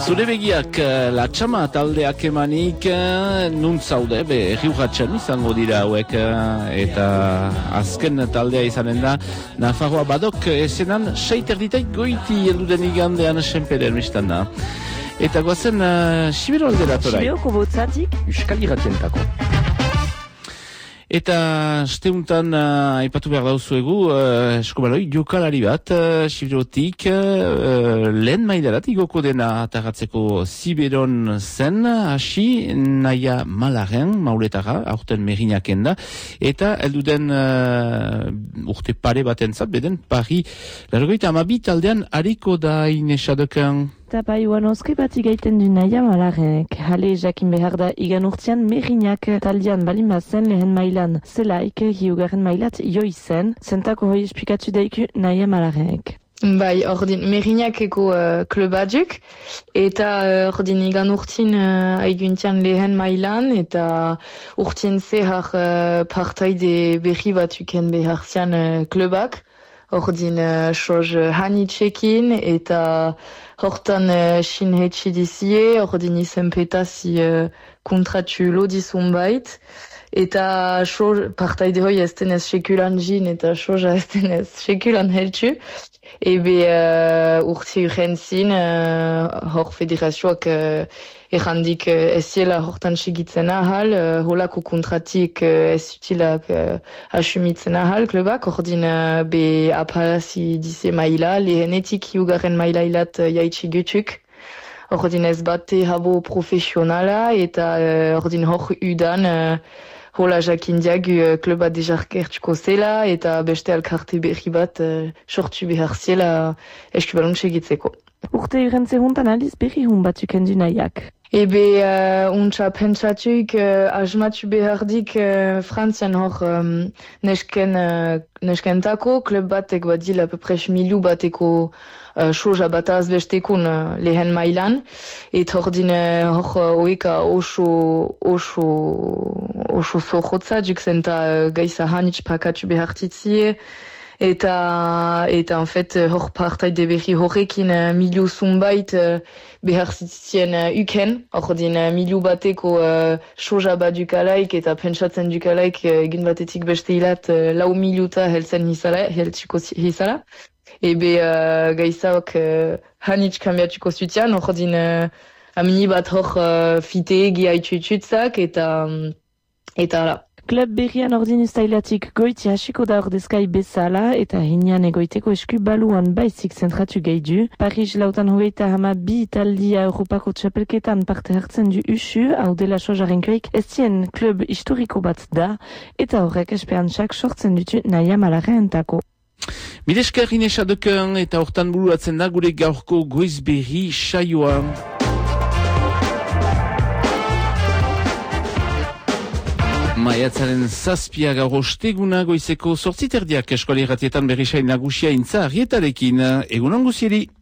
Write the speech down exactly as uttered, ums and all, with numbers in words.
Zure begiak la txama taldeak emanik nun zaude, be, erriugatxan izango dira hauek eta azken taldea izanen da Nafarroa Badok esenan seiterditaik goiti elduden igandean senperen mistan da. Eta goazen uh, Sibero alderatora. Siberoko botzatik Euskal Irratientako. Eta steuntan uh, aipatu behar dauzuegu uh, eskobaloi jokalari bat uh, Siberotik uh, lehen mailarat igoko dena ataratzeko Siberon zen hasi Naia Malaren mauletara aurten Meriñaken da eta elduden uh, urte pare batentzat beden Paris largoita amabi taldean hariko da inesadokan. Eta bai, uan oske bat igaiten du Naia Malarenek. Hale, jakin behar da, igan urtean Meriñak taldean balin bazen lehen mailan. Zelaik, hiugarren mailat joi zen, zentako hoi esplikatu daiku Naia Malarenek. Bai, ordin Meriñakeko uh, klubaduk, eta uh, ordin igan urtin uh, aiguntian lehen mailan, eta urtien zehar uh, partaide berri batuken behar zian uh, klubak. Ordin uh, soz uh, hanitzekin, eta hortan uh, sin hetsi dizie, ordin izen petasi uh, kontratu lodizun bait, eta soz partaide hoi ez denez sekulan jin, eta soza ez denez sekulan heltsu. Ebe uh, urti urrentzin, uh, hor federazioak uh, errandik uh, ez ziela hortan segitzen ahal, uh, holako kontratik uh, ez utilak uh, asumitzen ahal klubak, ordin uh, be apalazi dize maila, lehenetik hiugarren maila ilat uh, jaitsi gutuk. Ordin ez bate habo profesionala eta uh, ordin hor udan uh, hola jakin diagu uh, kluba dejarkertuko zela eta beste alkarte berri bat uh, sortu behar ziela eskubalon segitzeko. Urte urrentze hontan aliz berri hun batuken du Naiak. Ebe uh, untsa pentsatuk uh, asmatu behardik uh, Frantzian hor um, nesken, uh, neskentako klub batek badil apepres milu bateko uh, soja bat azbestekun uh, lehen mailan. Et ordin uh, hor oeka oso, oso, oso zorrotza duk zenta uh, gaisa hanitz pakatu behartitzie. Eta, eta en fait, hor partaide berri horrekin uh, milu zunbait uh, behar zitzien uh, uken. Ordin uh, milu bateko uh, soja bat dukalaik eta pentsatzen dukalaik uh, egin batetik beste hilat uh, lau miluta heltzen hizala, heltsuko hizala. Ebe uh, gaizaok uh, hanitz kambiatuko zutian, ordin uh, amini bat hor uh, fiteegi haitu itutzak eta, um, eta ala. Klub berrian ordin ustailatik goiti hasiko da ordezkai bezala eta hinean egoiteko esku baluan baizik zentratu gaidu. Paris lautan hogeita hama bi taldia Europako txapelketan parte hartzen du usu, hau dela sojarenkoik ez zien klub historiko bat da eta horrek esperantzak sortzen dutu Naia Malareentako. Milesker inesadokan eta hortan buruatzen da gure gaurko goizberri saioa. Maiatzaren zazpia gaur osteguna goizeko sortziterdiak eskuali erratietan berrisain nagusia intza arrietarekin. Egunon guzieri!